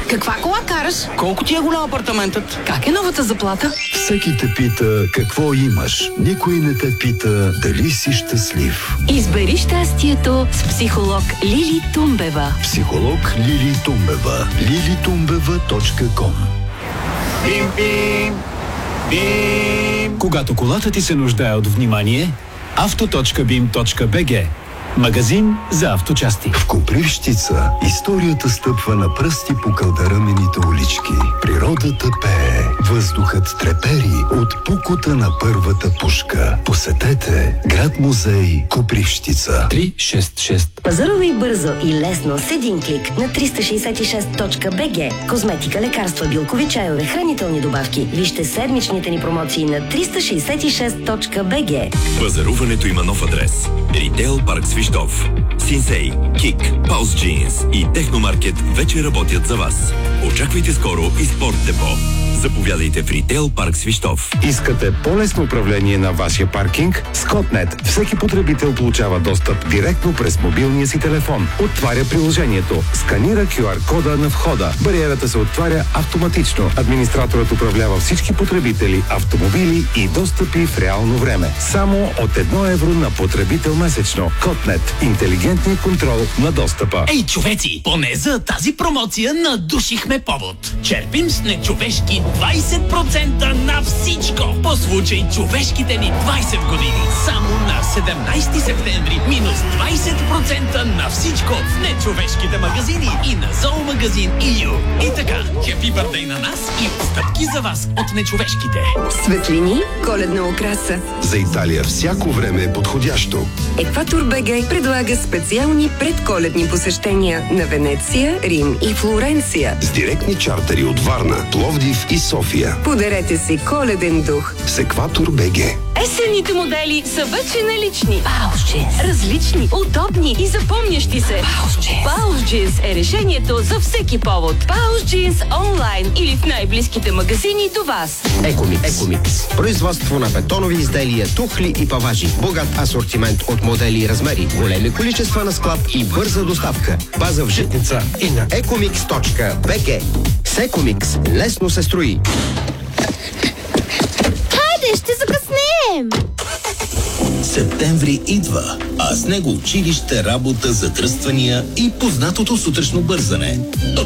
Каква кола караш? Колко ти е голям апартаментът? Как е новата заплата? Всеки те пита какво имаш. Никой не те пита дали си щастлив. Избери щастието с психолог Лили Тумбева. Психолог Лили Тумбева. lilitumбева.com. Бим-бим! Бим! Когато колата ти се нуждае от внимание, auto.bim.bg. Магазин за авточасти. В Копривщица историята стъпва на пръсти по кълдарамените улички. Природата пее, въздухът трепери от пукота на първата пушка. Посетете град-музей Копривщица. 366. Пазарувай бързо и лесно с един клик на 366.bg. Козметика, лекарства, билкови чайове, хранителни добавки. Вижте седмичните ни промоции на 366.bg. Пазаруването има нов адрес. Ритейл парк Свищов. Синсей, Кик, Паус Джинс и Техномаркет вече работят за вас. Очаквайте скоро и Спорт Депо. Заповядайте в Ритейл парк Свищов. Искате по-лесно управление на вашия паркинг? С Котнет всеки потребител получава достъп директно през мобилния си телефон. Отваря приложението, сканира QR-кода на входа. Бариерата се отваря автоматично. Администраторът управлява всички потребители, автомобили и достъпи в реално време. Само от 1 евро на потребител месечно. Котнет. Интелигентният контрол на достъпа. Ей, човеци, поне за тази промоция надушихме повод. Черпим с нечовешки 20% на всичко. По случай човешките ни 20 години. Само на 17 септември минус 20% на всичко в нечовешките магазини и на зоомагазин EU. И така, хепи бърдей на нас и отстъпки за вас от нечовешките. Светлини, коледна украса. За Италия всяко време е подходящо. Екватор БГ предлага специални предколедни посещения на Венеция, Рим и Флоренция. С директни чартери от Варна, Пловдив и София. Подарете си коледен дух. С Екватор БГ. Есенните модели са вече налични. Паус Джинс. Различни, удобни и запомнящи се. Паус Джинс. Паус Джинс е решението за всеки повод. Паус Джинс онлайн или в най-близките магазини до вас. Екомикс. Производство на бетонови изделия, тухли и паважи. Богат асортимент от модели и размери. Големи количества на склад и бърза доставка. База в Житница и на ecomix.bg. С Екомикс лесно се строи. Ще закъснеем! Септември идва, а с него училище, работа, задръствания и познатото сутрешно бързане. До